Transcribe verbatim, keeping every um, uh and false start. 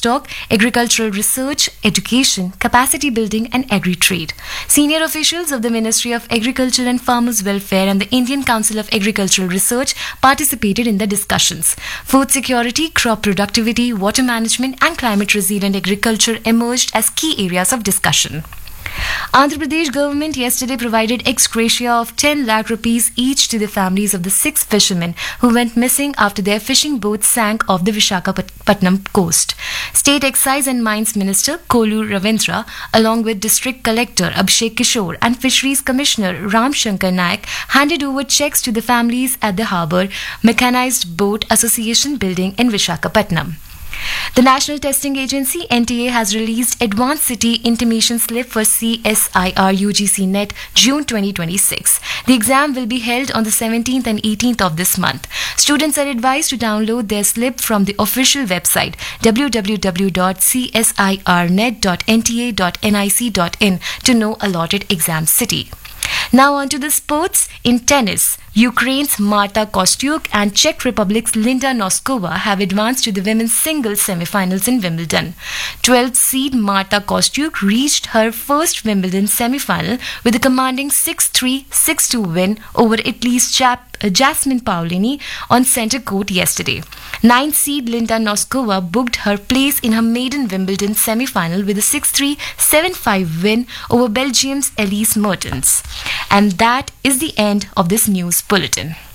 livestock, agricultural research, education, capacity building, and agri-trade. Senior officials of the Ministry of Agriculture and Farmers Welfare and the Indian Council of Agricultural Research participated in the discussions. Food security, crop productivity, water management, and climate resilient agriculture emerged as key areas of discussion. Andhra Pradesh government yesterday provided ex gratia of ten lakh rupees each to the families of the six fishermen who went missing after their fishing boat sank off the Visakhapatnam coast. State Excise and Mines Minister Kolu Ravindra, along with District Collector Abhishek Kishore and Fisheries Commissioner Ram Shankar Naik, handed over checks to the families at the Harbour Mechanized Boat Association building in Visakhapatnam. The National Testing Agency N T A has released Advanced City Intimation Slip for C S I R U G C Net June twenty twenty-six. The exam will be held on the seventeenth and eighteenth of this month. Students are advised to download their slip from the official website w w w dot c s i r net dot n t a dot nic dot in to know allotted exam city. Now on to the sports. In tennis, Ukraine's Marta Kostyuk and Czech Republic's Linda Noskova have advanced to the women's singles semi-finals in Wimbledon. twelfth seed Marta Kostyuk reached her first Wimbledon semi-final with a commanding six three, six two win over Italy's Jap- Jasmine Paolini on centre court yesterday. ninth seed Linda Noskova booked her place in her maiden Wimbledon semi-final with a six three, seven five win over Belgium's Elise Mertens. And that is the end of this news bulletin.